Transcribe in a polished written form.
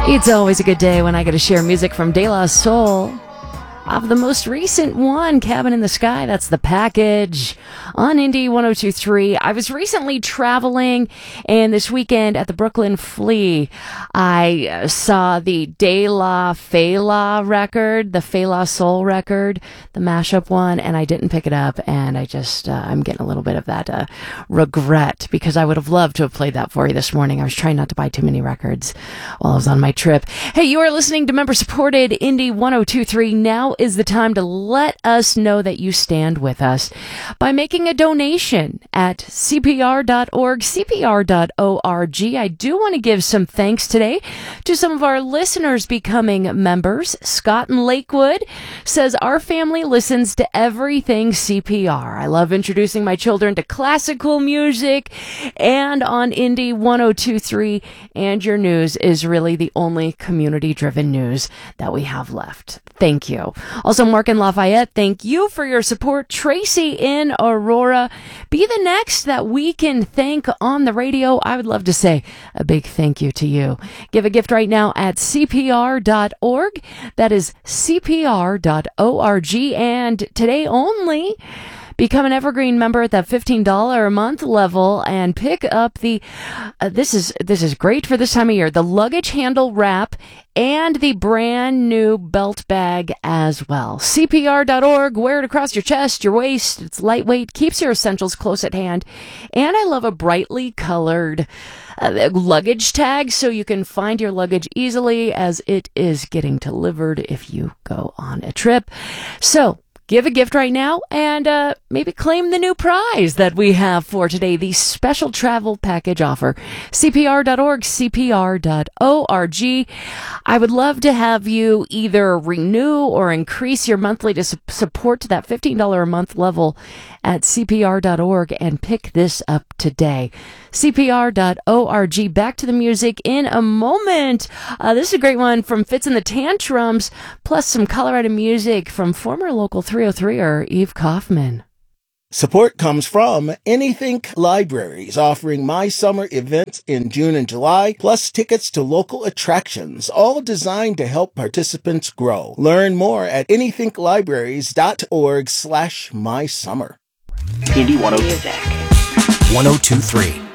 It's always a good day when I get to share music from De La Soul. Of the most recent one, Cabin in the Sky, that's The Package on Indie 102.3. I was recently traveling, and this weekend at the Brooklyn Flea, I saw the De La Fela record, the Fela Soul record, the mashup one, and I didn't pick it up, and I'm getting a little bit of that regret, because I would have loved to have played that for you this morning. I was trying not to buy too many records while I was on my trip. Hey, you are listening to member-supported Indie 102.3. Now is the time to let us know that you stand with us by making a donation at cpr.org, cpr.org. I do want to give some thanks today to some of our listeners becoming members. Scott in Lakewood says, our family listens to everything CPR. I love introducing my children to classical music, and on Indie 102.3, and your news is really the only community-driven news that we have left. Thank you. Also, Mark in Lafayette, thank you for your support. Tracy in Aurora, be the next that we can thank on the radio. I would love to say a big thank you to you. Give a gift right now at cpr.org. That is cpr.org. And today only, become an Evergreen member at that $15 a month level and pick up the, this is great for this time of year, the luggage handle wrap and the brand new belt bag as well. CPR.org, wear it across your chest, your waist. It's lightweight, keeps your essentials close at hand. And I love a brightly colored luggage tag so you can find your luggage easily as it is getting delivered if you go on a trip. So, give a gift right now and maybe claim the new prize that we have for today, the special travel package offer. CPR.org, CPR.org. I would love to have you either renew or increase your monthly to support to that $15 a month level at CPR.org and pick this up today. CPR.org. Back to the music in a moment. This is a great one from Fitz and the Tantrums, plus some Colorado music from former Local 303er Eve Kaufman. Support comes from Anythink Libraries, offering My Summer events in June and July, plus tickets to local attractions, all designed to help participants grow. Learn more at anythinklibraries.org/mysummer. Indie 102.3.